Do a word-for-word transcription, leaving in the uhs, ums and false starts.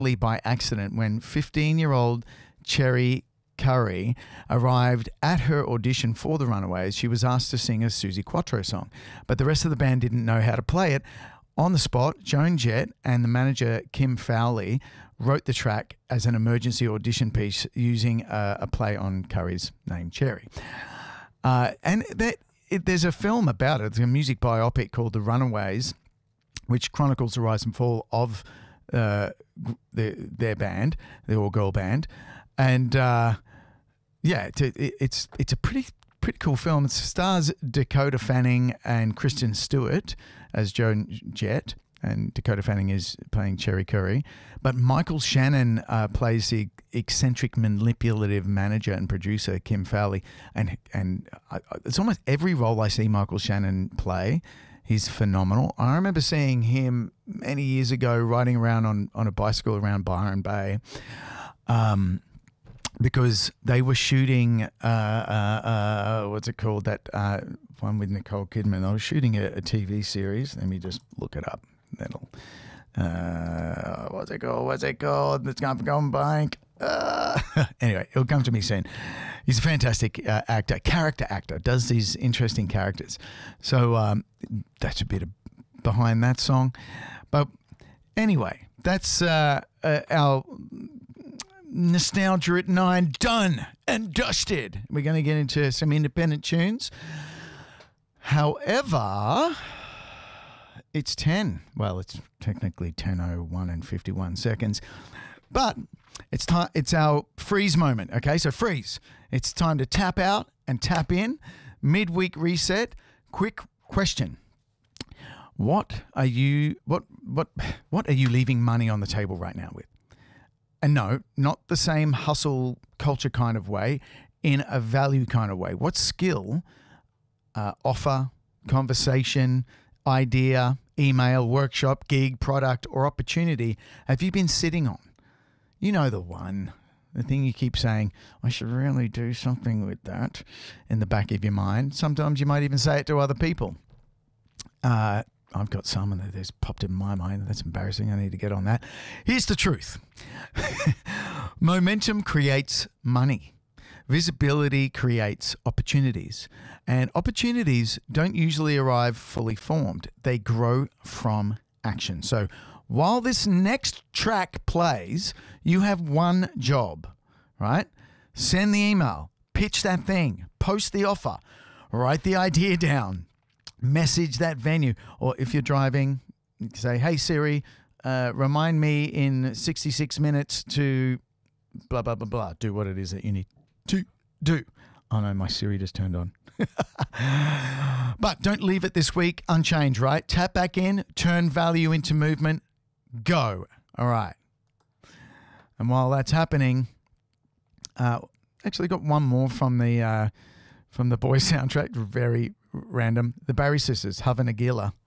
by accident when fifteen-year-old Cherry Curry arrived at her audition for The Runaways. She was asked to sing a Suzi Quatro song, but the rest of the band didn't know how to play it. On the spot, Joan Jett and the manager Kim Fowley wrote the track as an emergency audition piece using a, a play on Curry's name, Cherry. Uh, and that, it, there's a film about it. It's a music biopic called The Runaways, which chronicles the rise and fall of uh, their, their band, their all-girl band. And uh, yeah, it's a, it's it's a pretty pretty cool film. It stars Dakota Fanning and Kristen Stewart as Joan Jett, and Dakota Fanning is playing Cherry Curry. But Michael Shannon uh, plays the eccentric, manipulative manager and producer Kim Fowley, and and I, it's almost every role I see Michael Shannon play, he's phenomenal. I remember seeing him many years ago riding around on on a bicycle around Byron Bay. Um, because they were shooting, uh, uh, uh, what's it called, that uh, one with Nicole Kidman. They were shooting a, a T V series. Let me just look it up. That'll, uh, what's it called? What's it called? It's going to go blank. Uh, anyway, it'll come to me soon. He's a fantastic uh, actor, character actor, does these interesting characters. So um, that's a bit of behind that song. But anyway, that's uh, uh, our Nostalgia at nine done and dusted. We're going to get into some independent tunes. However, it's ten. Well, it's technically ten oh one and fifty-one seconds. But it's time. It's our freeze moment. Okay, so freeze. It's time to tap out and tap in. Midweek reset. Quick question. What are you what what what are you leaving money on the table right now with? And no, not the same hustle culture kind of way, in a value kind of way. What skill, uh, offer, conversation, idea, email, workshop, gig, product, or opportunity have you been sitting on? You know the one, the thing you keep saying, I should really do something with that in the back of your mind. Sometimes you might even say it to other people. Uh, I've got some and that's popped in my mind. That's embarrassing. I need to get on that. Here's the truth. Momentum creates money. Visibility creates opportunities. And opportunities don't usually arrive fully formed. They grow from action. So while this next track plays, you have one job, right? Send the email, pitch that thing, post the offer, write the idea down, message that venue, or if you're driving, say, hey Siri, uh, remind me in sixty-six minutes to blah, blah, blah, blah. Do what it is that you need to do. Oh no, my Siri just turned on. But don't leave it this week unchanged, right? Tap back in, turn value into movement, go. All right. And while that's happening, uh, actually got one more from the uh, from the Boy soundtrack, very random. The Barry Sisters, Hava Nagila.